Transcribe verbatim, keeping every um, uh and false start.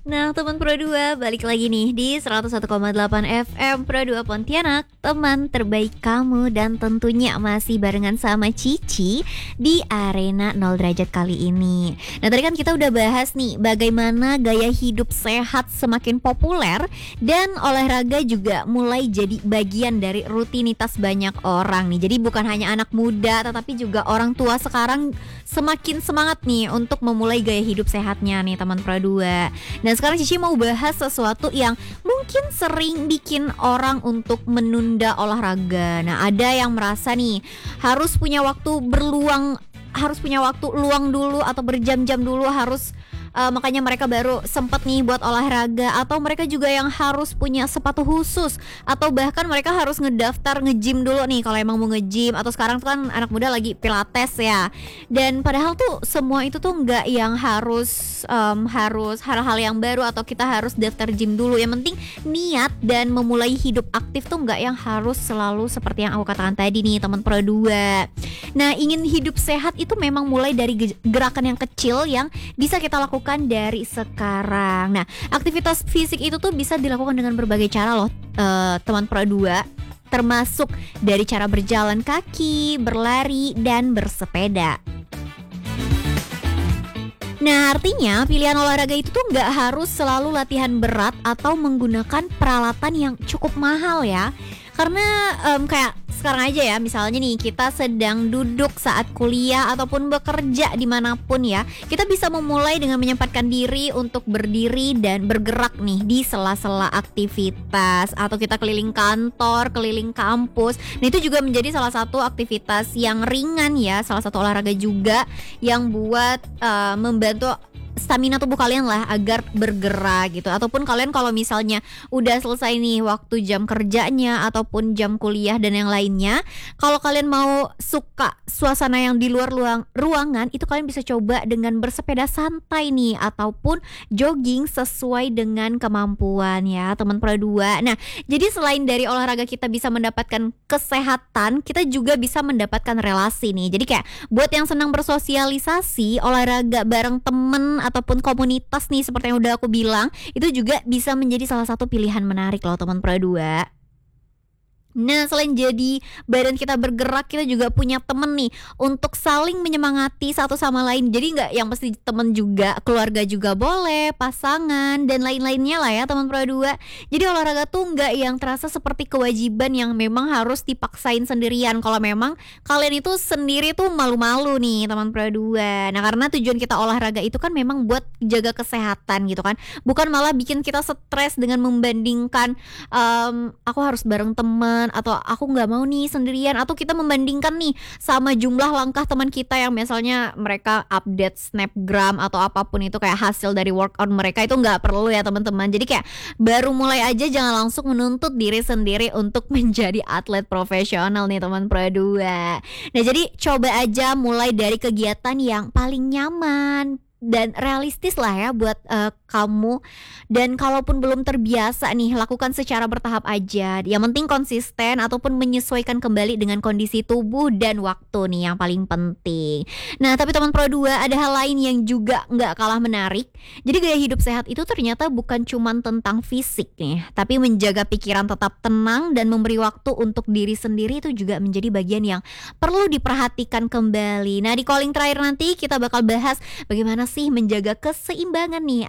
Nah, teman Pro dua balik lagi nih di seratus satu koma delapan F M Pro dua Pontianak, teman terbaik kamu, dan tentunya masih barengan sama Cici di Arena nol Derajat kali ini. Nah, tadi kan kita udah bahas nih bagaimana gaya hidup sehat semakin populer dan olahraga juga mulai jadi bagian dari rutinitas banyak orang nih. Jadi bukan hanya anak muda tetapi juga orang tua sekarang semakin semangat nih untuk memulai gaya hidup sehatnya nih teman Pro dua. Dan sekarang Cici mau bahas sesuatu yang mungkin sering bikin orang untuk menunda olahraga. Nah, ada yang merasa nih harus punya waktu berluang, harus punya waktu luang dulu atau berjam-jam dulu harus uh, makanya mereka baru sempet nih buat olahraga, atau mereka juga yang harus punya sepatu khusus, atau bahkan mereka harus ngedaftar nge-gym dulu nih kalau emang mau nge-gym, atau sekarang tuh kan anak muda lagi pilates ya. Dan padahal tuh semua itu tuh nggak yang harus um, harus hal-hal yang baru atau kita harus daftar gym dulu. Yang penting niat dan memulai hidup aktif tuh nggak yang harus selalu seperti yang aku katakan tadi nih teman Pro dua. Nah, ingin hidup sehat itu memang mulai dari gerakan yang kecil yang bisa kita lakukan dari sekarang. Nah, aktivitas fisik itu tuh bisa dilakukan dengan berbagai cara loh, uh, teman Pro dua, termasuk dari cara berjalan kaki, berlari, dan bersepeda. Nah, artinya pilihan olahraga itu tuh nggak harus selalu latihan berat atau menggunakan peralatan yang cukup mahal ya. Karena um, kayak sekarang aja ya, misalnya nih kita sedang duduk saat kuliah ataupun bekerja dimanapun ya, kita bisa memulai dengan menyempatkan diri untuk berdiri dan bergerak nih di sela-sela aktivitas, atau kita keliling kantor, keliling kampus. Nah, itu juga menjadi salah satu aktivitas yang ringan ya, salah satu olahraga juga yang buat uh, membantu stamina tubuh kalian lah agar bergerak gitu. Ataupun kalian kalau misalnya udah selesai nih waktu jam kerjanya ataupun jam kuliah dan yang lainnya, kalau kalian mau suka suasana yang di luar luang, ruangan, itu kalian bisa coba dengan bersepeda santai nih ataupun jogging sesuai dengan kemampuan ya teman Pro dua. Nah, jadi selain dari olahraga kita bisa mendapatkan kesehatan, kita juga bisa mendapatkan relasi nih. Jadi kayak buat yang senang bersosialisasi, olahraga bareng temen ataupun komunitas nih seperti yang udah aku bilang, itu juga bisa menjadi salah satu pilihan menarik loh teman Pro dua. Nah, selain jadi badan kita bergerak, kita juga punya temen nih untuk saling menyemangati satu sama lain. Jadi nggak yang pasti temen juga, keluarga juga boleh, pasangan dan lain-lainnya lah ya teman Pro dua. Jadi olahraga tuh nggak yang terasa seperti kewajiban yang memang harus dipaksain sendirian. Kalau memang kalian itu sendiri tuh malu-malu nih teman Pro dua. Nah, karena tujuan kita olahraga itu kan memang buat jaga kesehatan gitu kan, bukan malah bikin kita stres dengan membandingkan um, aku harus bareng teman, atau aku nggak mau nih sendirian, atau kita membandingkan nih sama jumlah langkah teman kita yang misalnya mereka update snapgram atau apapun itu kayak hasil dari workout mereka. Itu nggak perlu ya teman-teman. Jadi kayak baru mulai aja jangan langsung menuntut diri sendiri untuk menjadi atlet profesional nih teman Pro dua. Nah, jadi coba aja mulai dari kegiatan yang paling nyaman dan realistis lah ya buat uh, kamu. Dan kalaupun belum terbiasa nih, lakukan secara bertahap aja. Yang penting konsisten ataupun menyesuaikan kembali dengan kondisi tubuh dan waktu nih yang paling penting. Nah, tapi teman Pro dua, ada hal lain yang juga nggak kalah menarik. Jadi gaya hidup sehat itu ternyata bukan cuma tentang fisik nih, tapi menjaga pikiran tetap tenang dan memberi waktu untuk diri sendiri itu juga menjadi bagian yang perlu diperhatikan kembali. Nah, di calling terakhir nanti kita bakal bahas bagaimana sih menjaga keseimbangan nih